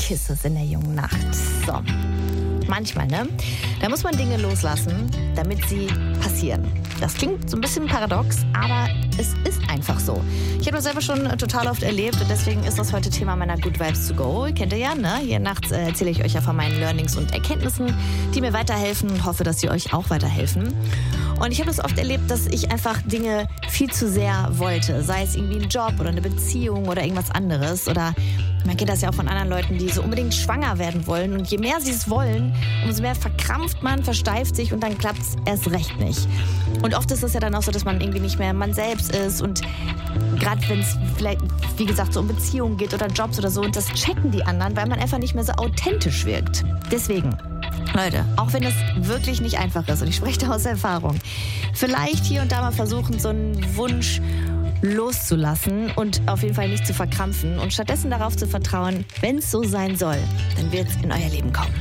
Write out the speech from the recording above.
Kisses in der jungen Nacht. So, manchmal, ne? Da muss man Dinge loslassen, damit sie passieren. Das klingt so ein bisschen paradox, aber es ist einfach so. Ich habe das selber schon total oft erlebt und deswegen ist das heute Thema meiner Good Vibes to Go. Kennt ihr ja, ne? Hier nachts erzähle ich euch ja von meinen Learnings und Erkenntnissen, die mir weiterhelfen und hoffe, dass sie euch auch weiterhelfen. Und ich habe es oft erlebt, dass ich einfach Dinge viel zu sehr wollte. Sei es irgendwie ein Job oder eine Beziehung oder irgendwas anderes. Oder man kennt das ja auch von anderen Leuten, die so unbedingt schwanger werden wollen. Und je mehr sie es wollen, umso mehr verkrampft man, versteift sich und dann klappt es erst recht nicht. Und oft ist es ja dann auch so, dass man irgendwie nicht mehr man selbst ist. Und gerade wenn es vielleicht, wie gesagt, so um Beziehungen geht oder Jobs oder so, und das checken die anderen, weil man einfach nicht mehr so authentisch wirkt. Deswegen, Leute, auch wenn es wirklich nicht einfach ist, und ich spreche da aus Erfahrung, vielleicht hier und da mal versuchen, so einen Wunsch loszulassen und auf jeden Fall nicht zu verkrampfen und stattdessen darauf zu vertrauen, wenn es so sein soll, dann wird es in euer Leben kommen.